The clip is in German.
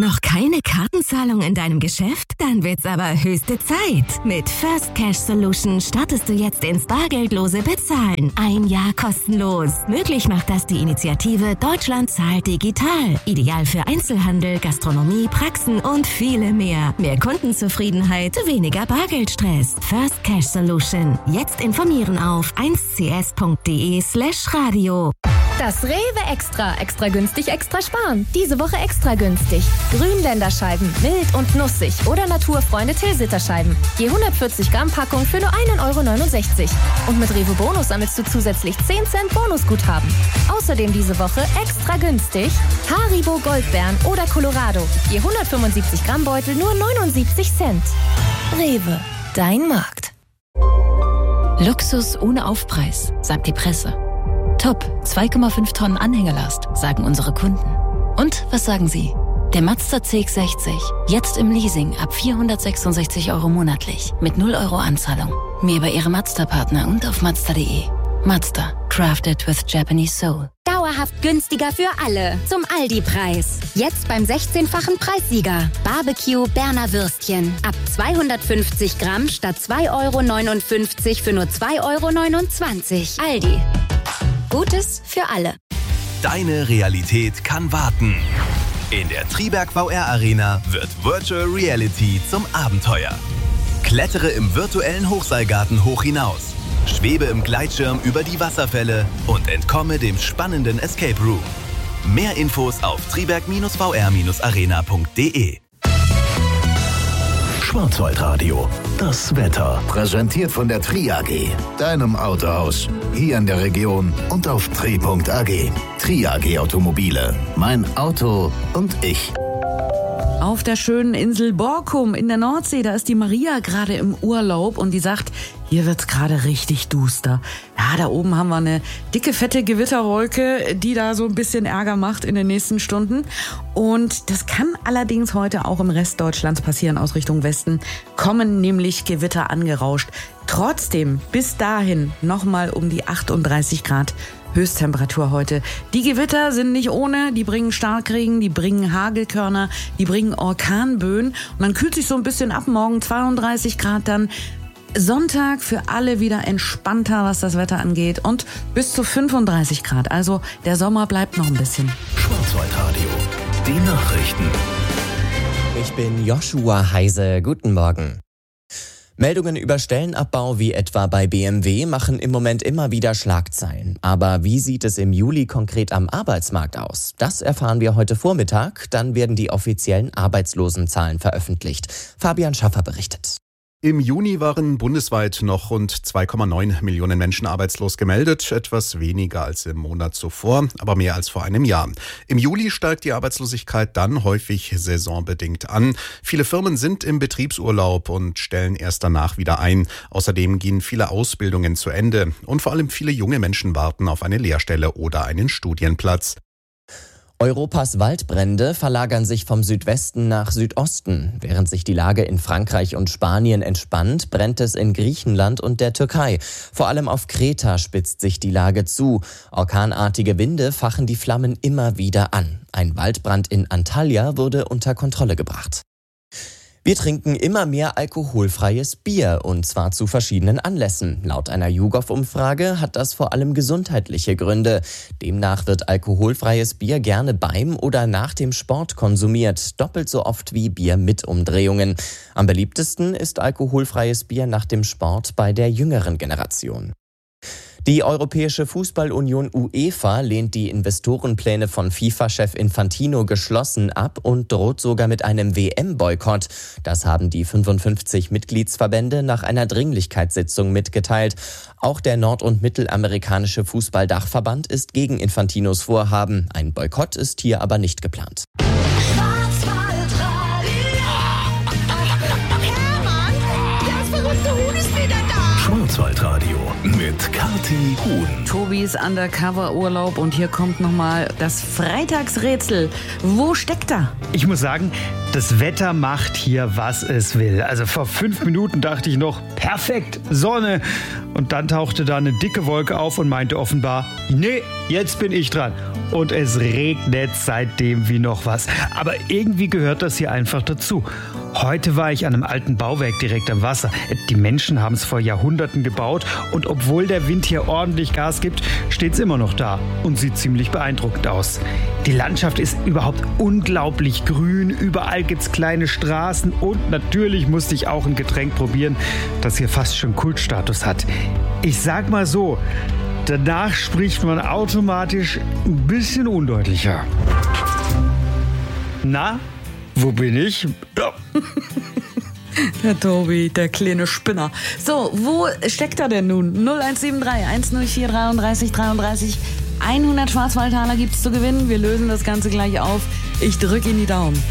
Noch keine Kartenzahlung in deinem Geschäft? Dann wird's aber höchste Zeit. Mit First Cash Solution startest du jetzt ins bargeldlose Bezahlen. 1 Jahr kostenlos. Möglich macht das die Initiative Deutschland zahlt digital. Ideal für Einzelhandel, Gastronomie, Praxen und viele mehr. Mehr Kundenzufriedenheit, weniger Bargeldstress. First Cash Solution. Jetzt informieren auf 1cs.de/radio. Das Rewe Extra. Extra günstig, extra sparen. Diese Woche extra günstig. Grünländerscheiben, mild und nussig oder Naturfreunde Tilsiterscheiben. Je 140 Gramm Packung für nur 1,69 €. Und mit Rewe Bonus sammelst du zusätzlich 10 Cent Bonusguthaben. Außerdem diese Woche extra günstig Haribo Goldbeeren oder Colorado. Je 175 Gramm Beutel nur 79 Cent. Rewe, dein Markt. Luxus ohne Aufpreis, sagt die Presse. Top, 2,5 Tonnen Anhängerlast, sagen unsere Kunden. Und was sagen Sie? Der Mazda CX-60, jetzt im Leasing ab 466 € monatlich, mit 0 € Anzahlung. Mehr bei Ihrem Mazda-Partner und auf Mazda.de. Mazda, crafted with Japanese soul. Dauerhaft günstiger für alle. Zum Aldi-Preis. Jetzt beim 16-fachen Preissieger. Barbecue Berner Würstchen. Ab 250 Gramm statt 2,59 € für nur 2,29 €. Aldi. Gutes für alle. Deine Realität kann warten. In der Triberg VR Arena wird Virtual Reality zum Abenteuer. Klettere im virtuellen Hochseilgarten hoch hinaus. Schwebe im Gleitschirm über die Wasserfälle und entkomme dem spannenden Escape Room. Mehr Infos auf triberg-vr-arena.de. Schwarzwaldradio, das Wetter. Präsentiert von der Tri-AG, deinem Autohaus. Hier in der Region und auf tri.ag. Tri-AG Automobile. Mein Auto und ich. Auf der schönen Insel Borkum in der Nordsee, da ist die Maria gerade im Urlaub und die sagt, hier wird's gerade richtig duster. Ja, da oben haben wir eine dicke, fette Gewitterwolke, die da so ein bisschen Ärger macht in den nächsten Stunden. Und das kann allerdings heute auch im Rest Deutschlands passieren. Aus Richtung Westen kommen nämlich Gewitter angerauscht. Trotzdem bis dahin nochmal um die 38 Grad Höchsttemperatur heute. Die Gewitter sind nicht ohne, die bringen Starkregen, die bringen Hagelkörner, die bringen Orkanböen und dann kühlt sich so ein bisschen ab, morgen 32 Grad dann. Sonntag für alle wieder entspannter, was das Wetter angeht und bis zu 35 Grad. Also der Sommer bleibt noch ein bisschen. Schwarzwaldradio, die Nachrichten. Ich bin Joshua Heise. Guten Morgen. Meldungen über Stellenabbau wie etwa bei BMW machen im Moment immer wieder Schlagzeilen. Aber wie sieht es im Juli konkret am Arbeitsmarkt aus? Das erfahren wir heute Vormittag. Dann werden die offiziellen Arbeitslosenzahlen veröffentlicht. Fabian Schaffer berichtet. Im Juni waren bundesweit noch rund 2,9 Millionen Menschen arbeitslos gemeldet, etwas weniger als im Monat zuvor, aber mehr als vor einem Jahr. Im Juli steigt die Arbeitslosigkeit dann häufig saisonbedingt an. Viele Firmen sind im Betriebsurlaub und stellen erst danach wieder ein. Außerdem gehen viele Ausbildungen zu Ende und vor allem viele junge Menschen warten auf eine Lehrstelle oder einen Studienplatz. Europas Waldbrände verlagern sich vom Südwesten nach Südosten. Während sich die Lage in Frankreich und Spanien entspannt, brennt es in Griechenland und der Türkei. Vor allem auf Kreta spitzt sich die Lage zu. Orkanartige Winde fachen die Flammen immer wieder an. Ein Waldbrand in Antalya wurde unter Kontrolle gebracht. Wir trinken immer mehr alkoholfreies Bier, und zwar zu verschiedenen Anlässen. Laut einer YouGov-Umfrage hat das vor allem gesundheitliche Gründe. Demnach wird alkoholfreies Bier gerne beim oder nach dem Sport konsumiert, doppelt so oft wie Bier mit Umdrehungen. Am beliebtesten ist alkoholfreies Bier nach dem Sport bei der jüngeren Generation. Die Europäische Fußballunion UEFA lehnt die Investorenpläne von FIFA-Chef Infantino geschlossen ab und droht sogar mit einem WM-Boykott. Das haben die 55 Mitgliedsverbände nach einer Dringlichkeitssitzung mitgeteilt. Auch der nord- und mittelamerikanische Fußballdachverband ist gegen Infantinos Vorhaben. Ein Boykott ist hier aber nicht geplant. Schwarzwaldradio mit Kathi Huhn. Tobis Undercover-Urlaub und hier kommt nochmal das Freitagsrätsel. Wo steckt er? Ich muss sagen, das Wetter macht hier, was es will. Also vor 5 Minuten dachte ich noch, perfekt, Sonne. Und dann tauchte da eine dicke Wolke auf und meinte offenbar, nee, jetzt bin ich dran. Und es regnet seitdem wie noch was. Aber irgendwie gehört das hier einfach dazu. Heute war ich an einem alten Bauwerk direkt am Wasser. Die Menschen haben es vor Jahrhunderten gebaut und obwohl der Wind hier ordentlich Gas gibt, steht es immer noch da und sieht ziemlich beeindruckend aus. Die Landschaft ist überhaupt unglaublich grün, überall gibt's kleine Straßen und natürlich musste ich auch ein Getränk probieren, das hier fast schon Kultstatus hat. Ich sag mal so, danach spricht man automatisch ein bisschen undeutlicher. Na? Wo bin ich? Ja. Der Tobi, der kleine Spinner. So, wo steckt er denn nun? 0173 104 33 33. 100 Schwarzwaldtaler gibt's zu gewinnen. Wir lösen das Ganze gleich auf. Ich drücke Ihnen die Daumen.